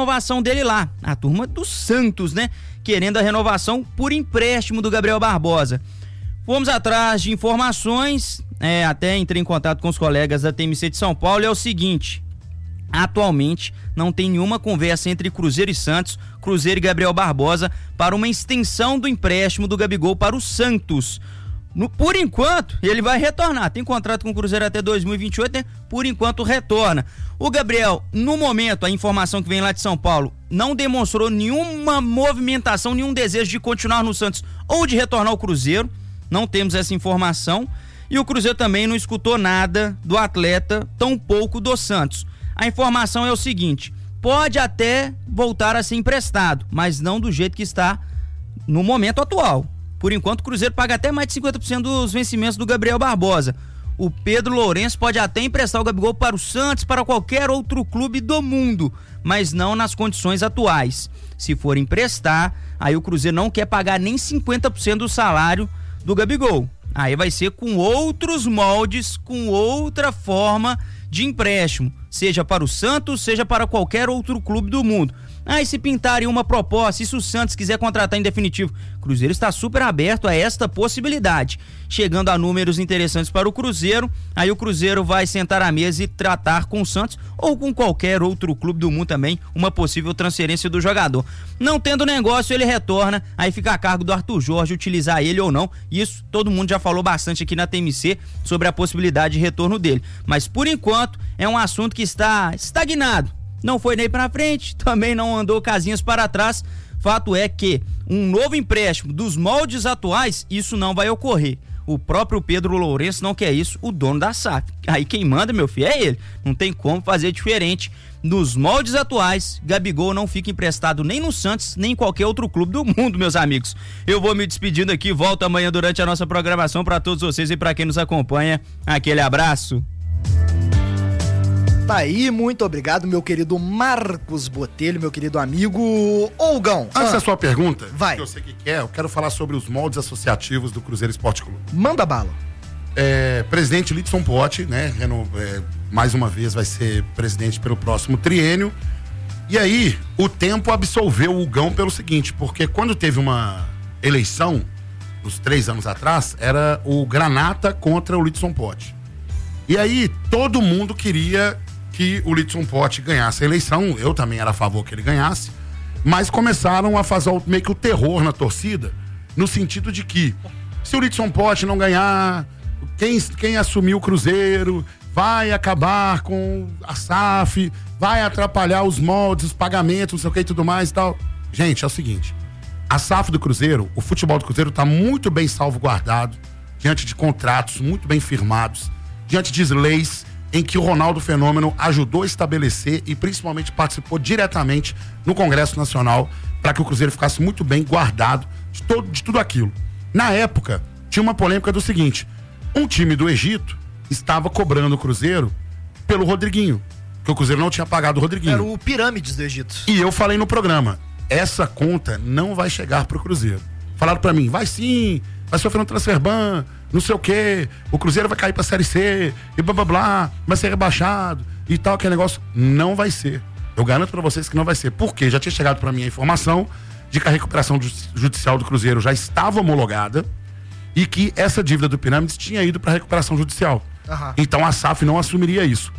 renovação dele lá. A turma do Santos, né? Querendo a renovação por empréstimo do Gabriel Barbosa. Fomos atrás de informações, até entrei em contato com os colegas da TMC de São Paulo, é o seguinte: atualmente não tem nenhuma conversa entre Cruzeiro e Santos, Cruzeiro e Gabriel Barbosa, para uma extensão do empréstimo do Gabigol para o Santos. Por enquanto, ele vai retornar, tem contrato com o Cruzeiro até 2028, né? Por enquanto retorna. O Gabriel, no momento, a informação que vem lá de São Paulo, não demonstrou nenhuma movimentação, nenhum desejo de continuar no Santos ou de retornar ao Cruzeiro. Não temos essa informação. E o Cruzeiro também não escutou nada do atleta, tampouco do Santos. A informação é o seguinte: pode até voltar a ser emprestado, mas não do jeito que está no momento atual. Por enquanto, o Cruzeiro paga até mais de 50% dos vencimentos do Gabriel Barbosa. O Pedro Lourenço pode até emprestar o Gabigol para o Santos, para qualquer outro clube do mundo, mas não nas condições atuais. Se for emprestar, aí o Cruzeiro não quer pagar nem 50% do salário do Gabigol. Aí vai ser com outros moldes, com outra forma de empréstimo, seja para o Santos, seja para qualquer outro clube do mundo. E se pintarem uma proposta, e se o Santos quiser contratar em definitivo, o Cruzeiro está super aberto a esta possibilidade. Chegando a números interessantes para o Cruzeiro, aí o Cruzeiro vai sentar à mesa e tratar com o Santos ou com qualquer outro clube do mundo também uma possível transferência do jogador. Não tendo negócio, ele retorna, aí fica a cargo do Arthur Jorge utilizar ele ou não. Isso todo mundo já falou bastante aqui na TMC sobre a possibilidade de retorno dele. Mas por enquanto é um assunto que está estagnado. Não foi nem pra frente, também não andou casinhas para trás. Fato é que um novo empréstimo dos moldes atuais, isso não vai ocorrer. O próprio Pedro Lourenço não quer isso, o dono da SAF. Aí quem manda, meu filho, é ele. Não tem como fazer diferente. Nos moldes atuais, Gabigol não fica emprestado nem no Santos, nem em qualquer outro clube do mundo, meus amigos. Eu vou me despedindo aqui, volto amanhã durante a nossa programação para todos vocês e para quem nos acompanha. Aquele abraço. Tá aí, muito obrigado, meu querido Marcos Botelho, meu querido amigo Olgão. Antes da sua pergunta, vai. Que eu sei que quer, eu quero falar sobre os moldes associativos do Cruzeiro Esporte Clube. Manda bala. Presidente Lidson Potti, né, mais uma vez vai ser presidente pelo próximo triênio. E aí, o tempo absolveu o Gão pelo seguinte, porque quando teve uma eleição, uns 3 anos atrás, era o Granata contra o Lidson Potti. E aí, todo mundo queria que o Lidson Potti ganhasse a eleição, eu também era a favor que ele ganhasse, mas começaram a fazer meio que o terror na torcida, no sentido de que, se o Lidson Potti não ganhar, quem assumir o Cruzeiro vai acabar com a SAF, vai atrapalhar os moldes, os pagamentos, não sei o que e tudo mais e tal. Gente, é o seguinte, a SAF do Cruzeiro, o futebol do Cruzeiro está muito bem salvaguardado, diante de contratos muito bem firmados, diante de leis em que o Ronaldo Fenômeno ajudou a estabelecer e principalmente participou diretamente no Congresso Nacional para que o Cruzeiro ficasse muito bem guardado de tudo aquilo. Na época, tinha uma polêmica do seguinte: um time do Egito estava cobrando o Cruzeiro pelo Rodriguinho, que o Cruzeiro não tinha pagado o Rodriguinho. Era o Pirâmides do Egito. E eu falei no programa, essa conta não vai chegar pro Cruzeiro. Falaram pra mim, vai sim, vai sofrer um transfer ban, não sei o quê, o Cruzeiro vai cair pra Série C, e blá blá blá, vai ser rebaixado, e tal, aquele negócio. Não vai ser. Eu garanto pra vocês que não vai ser. Por quê? Já tinha chegado pra mim a informação de que a recuperação judicial do Cruzeiro já estava homologada e que essa dívida do Pirâmides tinha ido pra recuperação judicial. Uhum. Então a SAF não assumiria isso.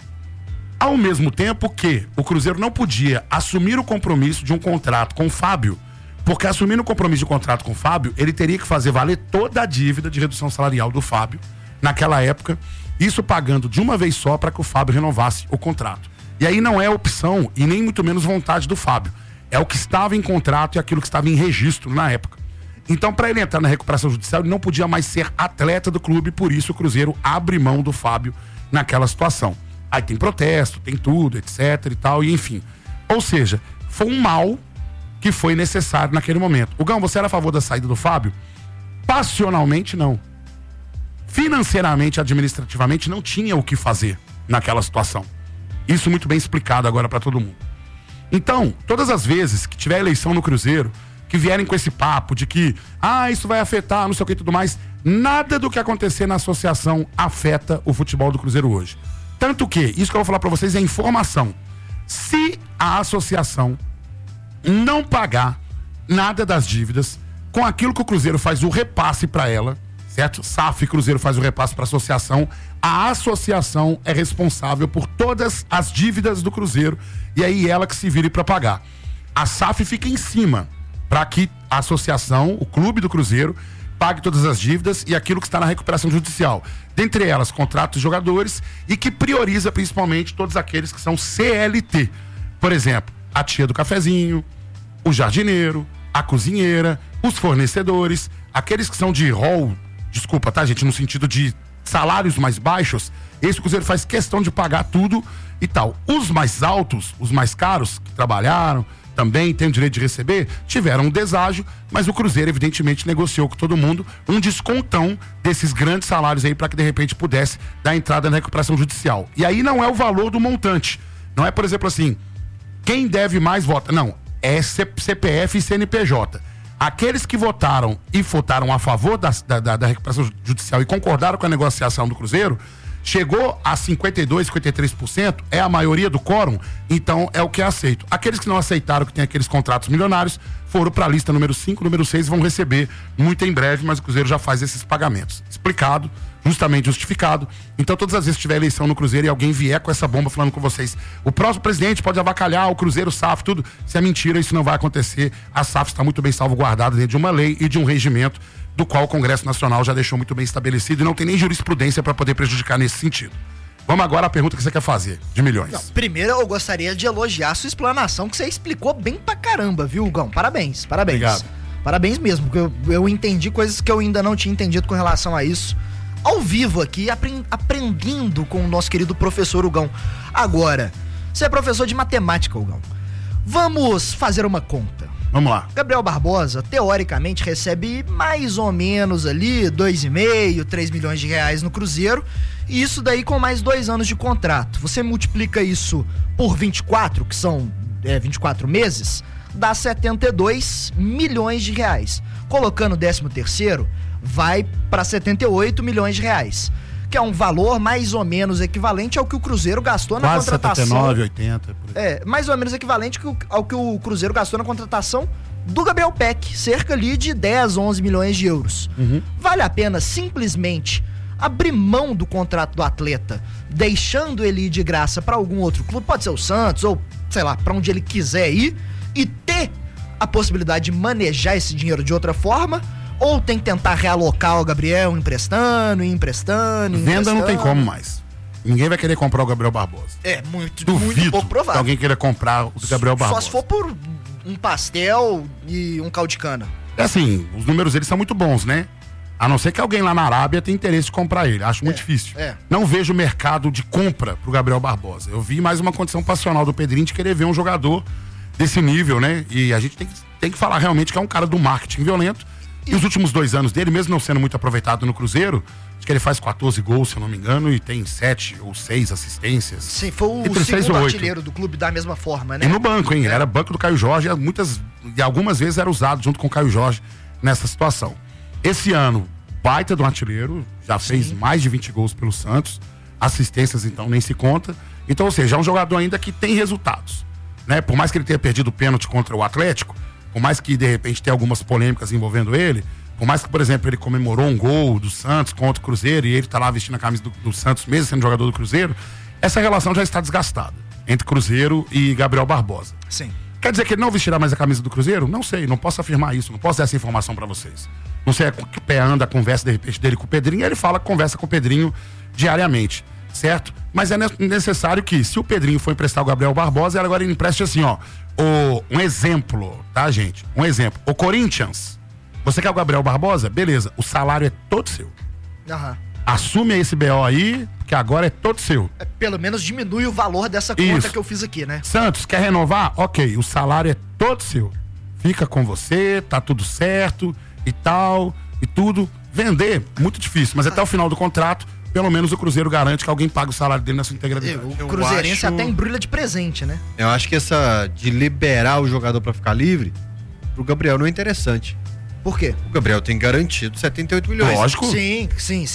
Ao mesmo tempo que o Cruzeiro não podia assumir o compromisso de um contrato com o Fábio, porque assumindo o compromisso de contrato com o Fábio, ele teria que fazer valer toda a dívida de redução salarial do Fábio naquela época, isso pagando de uma vez só para que o Fábio renovasse o contrato. E aí não é opção e nem muito menos vontade do Fábio. É o que estava em contrato e aquilo que estava em registro na época. Então, para ele entrar na recuperação judicial, ele não podia mais ser atleta do clube, por isso o Cruzeiro abre mão do Fábio naquela situação. Aí tem protesto, tem tudo, etc e tal, e enfim. Ou seja, foi um mal que foi necessário naquele momento. O Gão, você era a favor da saída do Fábio? Passionalmente, não. Financeiramente, administrativamente, não tinha o que fazer naquela situação. Isso muito bem explicado agora para todo mundo. Então, todas as vezes que tiver eleição no Cruzeiro, que vierem com esse papo de que, isso vai afetar, não sei o que e tudo mais, nada do que acontecer na associação afeta o futebol do Cruzeiro hoje. Tanto que, isso que eu vou falar pra vocês é informação. Se a associação não pagar nada das dívidas, com aquilo que o Cruzeiro faz o repasse para ela, certo? SAF e Cruzeiro faz o repasse para a associação é responsável por todas as dívidas do Cruzeiro e aí ela que se vire para pagar. A SAF fica em cima para que a associação, o clube do Cruzeiro, pague todas as dívidas e aquilo que está na recuperação judicial. Dentre elas, contratos de jogadores e que prioriza principalmente todos aqueles que são CLT. Por exemplo, a tia do cafezinho, o jardineiro, a cozinheira, os fornecedores, aqueles que são de rol, desculpa, tá, gente, no sentido de salários mais baixos, esse Cruzeiro faz questão de pagar tudo e tal. Os mais altos, os mais caros, que trabalharam, também têm o direito de receber, tiveram um deságio, mas o Cruzeiro evidentemente negociou com todo mundo um descontão desses grandes salários aí para que de repente pudesse dar entrada na recuperação judicial. E aí não é o valor do montante, não é, por exemplo, assim, quem deve mais vota, não, é CPF e CNPJ. Aqueles que votaram e votaram a favor da recuperação judicial e concordaram com a negociação do Cruzeiro, chegou a 52%, 53%, é a maioria do quórum, então é o que é aceito. Aqueles que não aceitaram, que tem aqueles contratos milionários, foram para a lista número 5, número 6, vão receber muito em breve, mas o Cruzeiro já faz esses pagamentos. Explicado, justamente justificado. Então, todas as vezes que tiver eleição no Cruzeiro e alguém vier com essa bomba falando com vocês, o próximo presidente pode avacalhar o Cruzeiro, SAF, tudo, isso é mentira, isso não vai acontecer. A SAF está muito bem salvaguardada dentro de uma lei e de um regimento do qual o Congresso Nacional já deixou muito bem estabelecido e não tem nem jurisprudência para poder prejudicar nesse sentido. Vamos agora à pergunta que você quer fazer, de milhões. Não, primeiro eu gostaria de elogiar a sua explanação, que você explicou bem pra caramba, viu, Gão? Parabéns. Obrigado. Parabéns mesmo, porque eu entendi coisas que eu ainda não tinha entendido com relação a isso. Ao vivo aqui, aprendendo com o nosso querido professor Hugão. Agora, você é professor de matemática, Hugão. Vamos fazer uma conta. Vamos lá. Gabriel Barbosa, teoricamente, recebe mais ou menos ali 2,5, 3 milhões de reais no Cruzeiro. E isso daí com mais 2 anos de contrato. Você multiplica isso por 24, que são 24 meses, dá 72 milhões de reais. Colocando o 13º, vai para 78 milhões de reais. Que é um valor mais ou menos equivalente ao que o Cruzeiro gastou na contratação. 79, 80. Mais ou menos equivalente ao que o Cruzeiro gastou na contratação do Gabriel Peck, cerca ali de 10, 11 milhões de euros. Vale a pena simplesmente abrir mão do contrato do atleta, deixando ele ir de graça para algum outro clube, pode ser o Santos ou, sei lá, para onde ele quiser ir, e ter a possibilidade de manejar esse dinheiro de outra forma? Ou tem que tentar realocar o Gabriel emprestando? Venda não tem como mais. Ninguém vai querer comprar o Gabriel Barbosa. Muito Duvido pouco provável. que alguém queira comprar o Gabriel Barbosa. Só se for por um pastel e um caldo de cana. É assim, os números deles são muito bons, né? A não ser que alguém lá na Arábia tenha interesse de comprar ele. Acho muito difícil. Não vejo mercado de compra pro Gabriel Barbosa. Eu vi mais uma condição passional do Pedrinho de querer ver um jogador desse nível, né? E a gente tem que falar realmente que é um cara do marketing violento. E os últimos 2 anos dele, mesmo não sendo muito aproveitado no Cruzeiro, acho que ele faz 14 gols, se eu não me engano, e tem 7 ou 6 assistências. Sim, foi o segundo artilheiro do clube da mesma forma, né? E no banco, hein? Era banco do Caio Jorge, e algumas vezes era usado junto com o Caio Jorge nessa situação. Esse ano, baita do artilheiro, já fez mais de 20 gols pelo Santos, assistências então nem se conta. Então, ou seja, é um jogador ainda que tem resultados, né? Por mais que ele tenha perdido o pênalti contra o Atlético, por mais que de repente tenha algumas polêmicas envolvendo ele, por mais que, por exemplo, ele comemorou um gol do Santos contra o Cruzeiro e ele tá lá vestindo a camisa do Santos mesmo sendo jogador do Cruzeiro, essa relação já está desgastada entre Cruzeiro e Gabriel Barbosa. Sim. Quer dizer que ele não vestirá mais a camisa do Cruzeiro? Não sei, não posso afirmar isso, não posso dar essa informação pra vocês. Não sei com que pé anda a conversa de repente dele com o Pedrinho, ele fala que conversa com o Pedrinho diariamente, certo? Mas é necessário que, se o Pedrinho for emprestar o Gabriel Barbosa, agora ele empreste assim, ó, um exemplo, tá, gente? Um exemplo. O Corinthians, você quer o Gabriel Barbosa? Beleza, o salário é todo seu. Assume esse BO aí, que agora é todo seu. Pelo menos diminui o valor dessa conta que eu fiz aqui, né? Santos, quer renovar? Ok, o salário é todo seu. Fica com você, tá tudo certo e tal, e tudo. Vender, muito difícil, mas até o final do contrato, pelo menos o Cruzeiro garante que alguém pague o salário dele na sua integralidade. O cruzeirense até embrulha de presente, né? Eu acho que essa de liberar o jogador pra ficar livre, pro Gabriel não é interessante. Por quê? O Gabriel tem garantido 78 milhões. Lógico. Sim.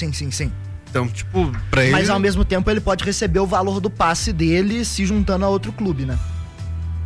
Então, tipo, pra ele... Mas ao mesmo tempo ele pode receber o valor do passe dele se juntando a outro clube, né?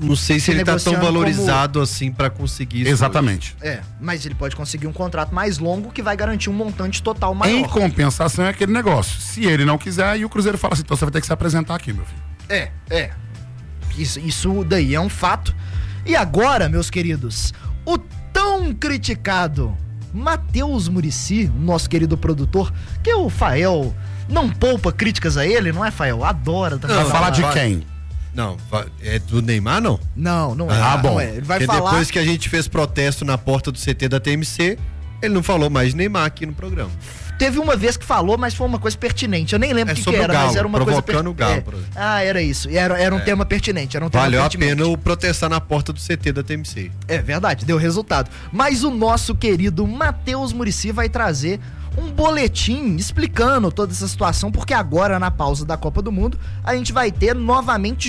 Não sei se ele tá tão valorizado assim pra conseguir isso. Exatamente. Mas ele pode conseguir um contrato mais longo que vai garantir um montante total maior. Em compensação é aquele negócio. Se ele não quiser, aí o Cruzeiro fala assim, então você vai ter que se apresentar aqui, meu filho. Isso daí é um fato. E agora, meus queridos, o tão criticado Matheus Muricy, nosso querido produtor, que o Fael não poupa críticas a ele, não é, Fael? Adora também. Vai falar de quem? Não, é do Neymar, não? Não é. Bom. Não é. Ele vai Porque falar... depois que a gente fez protesto na porta do CT da TMC, ele não falou mais de Neymar aqui no programa. Teve uma vez que falou, mas foi uma coisa pertinente. Eu nem lembro o que era, Galo, mas era uma coisa provocando o Galo. era isso. Era um tema pertinente. Era um tema Valeu pertinente. a pena eu protestar na porta do CT da TMC. É verdade, deu resultado. Mas o nosso querido Matheus Muricy vai trazer um boletim explicando toda essa situação, porque agora, na pausa da Copa do Mundo, a gente vai ter novamente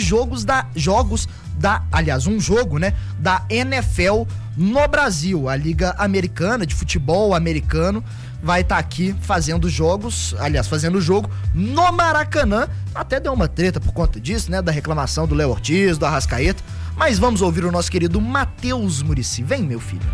um jogo, né, da NFL no Brasil. A Liga Americana de Futebol Americano vai estar aqui fazendo jogo no Maracanã. Até deu uma treta por conta disso, né, da reclamação do Léo Ortiz, do Arrascaeta. Mas vamos ouvir o nosso querido Matheus Muricy. Vem, meu filho.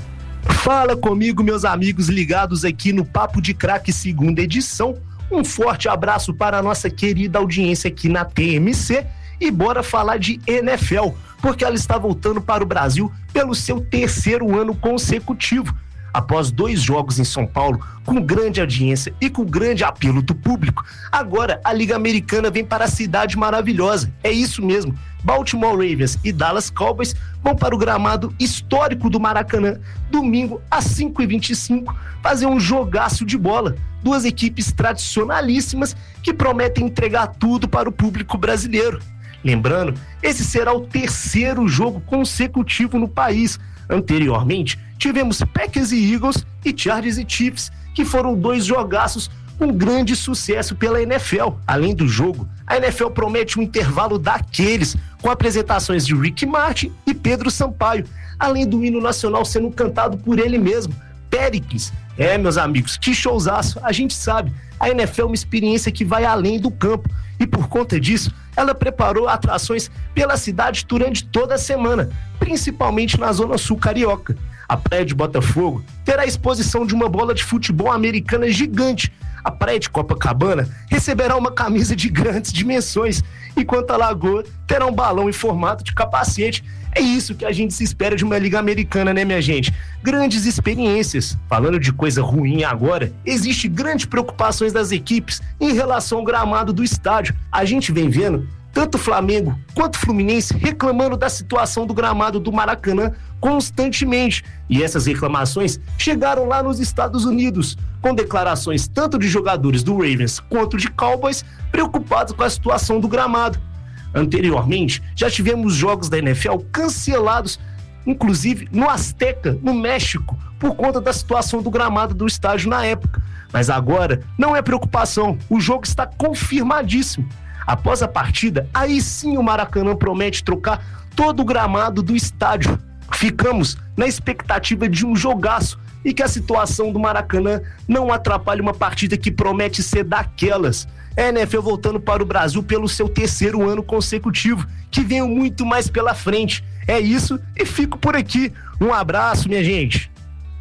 Fala comigo, meus amigos ligados aqui no Papo de Craque, segunda edição. Um forte abraço para a nossa querida audiência aqui na TMC e bora falar de NFL, porque ela está voltando para o Brasil pelo seu 3º ano consecutivo. Após 2 jogos em São Paulo, com grande audiência e com grande apelo do público, agora a Liga Americana vem para a cidade maravilhosa. É isso mesmo, Baltimore Ravens e Dallas Cowboys vão para o gramado histórico do Maracanã, domingo às 5h25, fazer um jogaço de bola. 2 equipes tradicionalíssimas que prometem entregar tudo para o público brasileiro. Lembrando, esse será o 3º jogo consecutivo no país. Anteriormente, tivemos Packers e Eagles e Chargers e Chiefs, que foram 2 jogaços com grande sucesso pela NFL. Além do jogo, a NFL promete um intervalo daqueles, com apresentações de Rick Martin e Pedro Sampaio, além do hino nacional sendo cantado por ele mesmo, Péricles. Meus amigos, que showzaço. A gente sabe, a NFL é uma experiência que vai além do campo, e por conta disso, ela preparou atrações pela cidade durante toda a semana, principalmente na Zona Sul Carioca. A Praia de Botafogo terá a exposição de uma bola de futebol americana gigante. A Praia de Copacabana receberá uma camisa de grandes dimensões, enquanto a Lagoa terá um balão em formato de capacete. É isso que a gente se espera de uma Liga Americana, né, minha gente? Grandes experiências. Falando de coisa ruim agora, existe grandes preocupações das equipes em relação ao gramado do estádio. A gente vem vendo tanto Flamengo quanto Fluminense reclamando da situação do gramado do Maracanã constantemente. E essas reclamações chegaram lá nos Estados Unidos, com declarações tanto de jogadores do Ravens quanto de Cowboys preocupados com a situação do gramado. Anteriormente, já tivemos jogos da NFL cancelados, inclusive no Azteca, no México, por conta da situação do gramado do estádio na época. Mas agora não é preocupação, o jogo está confirmadíssimo. Após a partida, aí sim o Maracanã promete trocar todo o gramado do estádio. Ficamos na expectativa de um jogaço e que a situação do Maracanã não atrapalhe uma partida que promete ser daquelas. A NFL voltando para o Brasil pelo seu 3º ano consecutivo, que vem muito mais pela frente. É isso e fico por aqui. Um abraço, minha gente.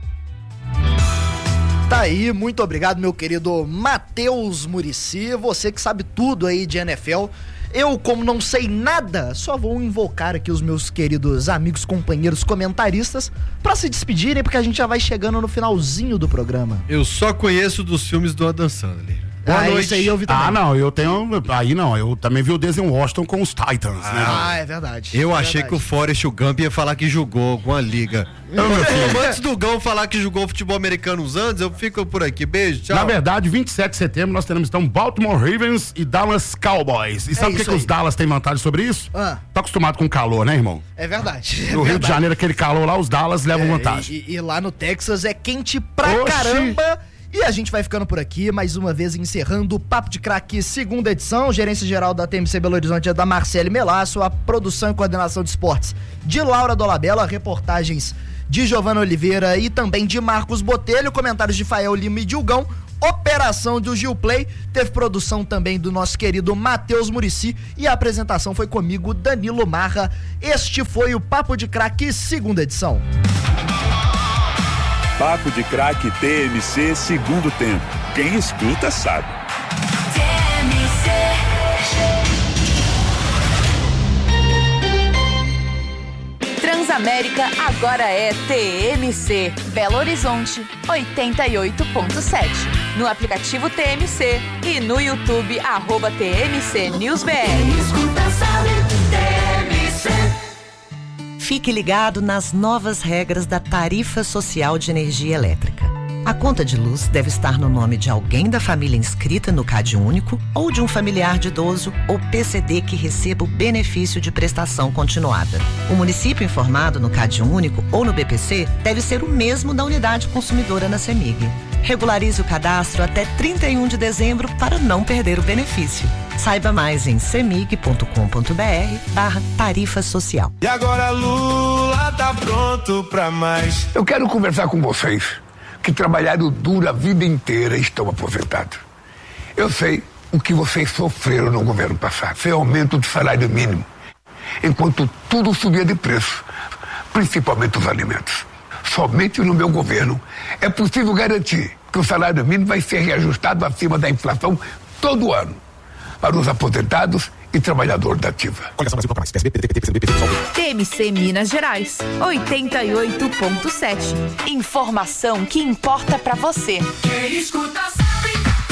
Tá aí, muito obrigado, meu querido Matheus Muricy, você que sabe tudo aí de NFL. Eu, como não sei nada, só vou invocar aqui os meus queridos amigos, companheiros, comentaristas pra se despedirem, porque a gente já vai chegando no finalzinho do programa. Eu só conheço dos filmes do Adam Sandler. Boa noite. Esse aí eu vi também. Não, eu tenho... Aí não, eu também vi o Denzel Washington com os Titans, né? É verdade. Eu achei que o Forrest Gump ia falar que jogou alguma liga. Antes do Gão falar que jogou futebol americano uns anos, eu fico por aqui. Beijo, tchau. Na verdade, 27 de setembro, nós teremos então Baltimore Ravens e Dallas Cowboys. E sabe o que os Dallas têm vantagem sobre isso? Tá acostumado com calor, né, irmão? É verdade. No Rio de Janeiro, aquele calor lá, os Dallas levam vantagem. E lá no Texas é quente pra caramba. E a gente vai ficando por aqui, mais uma vez encerrando o Papo de Craque, segunda edição. Gerência geral da TMC Belo Horizonte é da Marcele Melasso, a produção e coordenação de esportes de Laura Dolabella, reportagens de Giovana Oliveira e também de Marcos Botelho, comentários de Fael Lima e Dilgão, operação do Gil Play, teve produção também do nosso querido Matheus Muricy e a apresentação foi comigo, Danilo Marra. Este foi o Papo de Craque, segunda edição. Papo de Craque TMC, segundo tempo. Quem escuta sabe. Transamérica agora é TMC. Belo Horizonte 88.7. No aplicativo TMC e no YouTube @TMC NewsBR. Fique ligado nas novas regras da tarifa social de energia elétrica. A conta de luz deve estar no nome de alguém da família inscrita no CadÚnico ou de um familiar de idoso ou PCD que receba o benefício de prestação continuada. O município informado no CadÚnico ou no BPC deve ser o mesmo da unidade consumidora na CEMIG. Regularize o cadastro até 31 de dezembro para não perder o benefício. Saiba mais em cemig.com.br/tarifa social. E agora Lula tá pronto pra mais. Eu quero conversar com vocês que trabalharam duro a vida inteira e estão aposentados. Eu sei o que vocês sofreram no governo passado. Foi aumento do salário mínimo, enquanto tudo subia de preço, principalmente os alimentos. Somente no meu governo é possível garantir que o salário mínimo vai ser reajustado acima da inflação todo ano para os aposentados e trabalhadores da ativa. TMC Minas Gerais 88.7. Informação que importa pra você. Quem escuta sabe.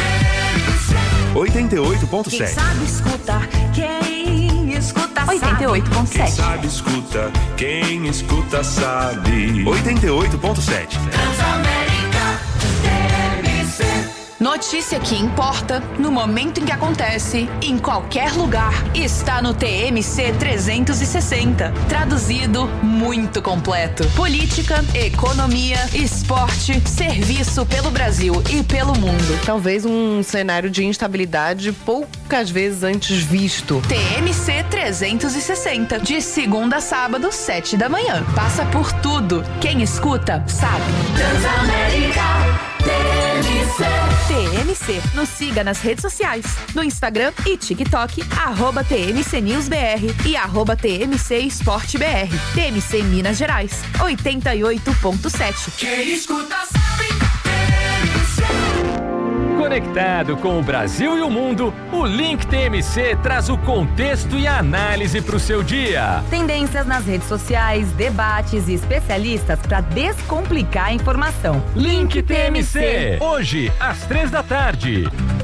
88.7. Quem sabe escutar, quem escuta sabe. 88.7. Quem sabe escuta, quem escuta sabe. 88.7. Transamérica TMC. Notícia que importa, no momento em que acontece, em qualquer lugar, está no TMC 360. Traduzido, muito completo. Política, economia, esporte, serviço pelo Brasil e pelo mundo. Talvez um cenário de instabilidade poucas vezes antes visto. TMC 360, de segunda a sábado, 7 da manhã. Passa por tudo. Quem escuta, sabe. Transamérica TMC. Nos siga nas redes sociais, no Instagram e TikTok, @TMC NewsBR e @TMC EsporteBR. TMC Minas Gerais, 88.7. Quem escuta sabe. Conectado com o Brasil e o mundo, o Link TMC traz o contexto e a análise para o seu dia. Tendências nas redes sociais, debates e especialistas para descomplicar a informação. Link TMC, hoje às 3 da tarde.